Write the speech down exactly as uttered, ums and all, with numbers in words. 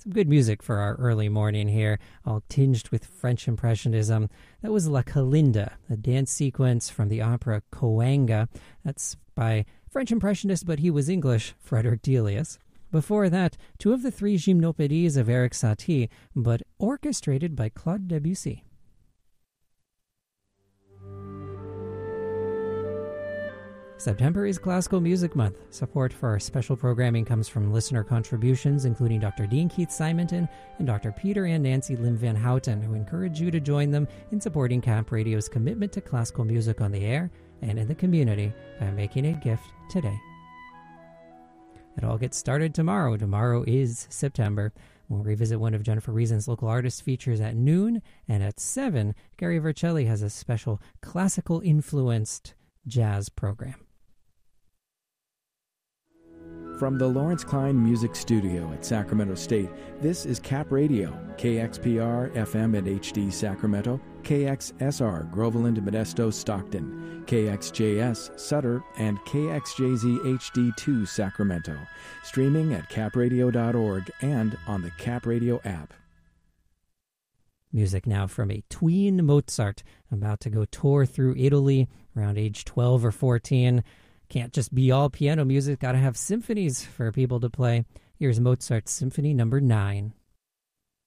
Some good music for our early morning here, all tinged with French Impressionism. That was La Calinda, a dance sequence from the opera Coanga. That's by French Impressionist, but he was English, Frederick Delius. Before that, two of the three Gymnopédies of Erik Satie, but orchestrated by Claude Debussy. September is Classical Music Month. Support for our special programming comes from listener contributions, including Doctor Dean Keith Simonton and Doctor Peter and Nancy Lim Van Houten, who encourage you to join them in supporting Cap Radio's commitment to classical music on the air and in the community by making a gift today. It all gets started tomorrow. Tomorrow is September. We'll revisit one of Jennifer Reason's local artist features at noon, and at seven, Gary Vercelli has a special classical-influenced jazz program. From the Lawrence Klein Music Studio at Sacramento State, this is Cap Radio, K X P R F M and H D Sacramento, K X S R Groveland, Modesto, Stockton, K X J S Sutter, and K X J Z H D two Sacramento. Streaming at cap radio dot org and on the Cap Radio app. Music now from a tween Mozart, about to go tour through Italy around age twelve or fourteen. Can't just be all piano music, gotta have symphonies for people to play. Here's Mozart's Symphony Number nine.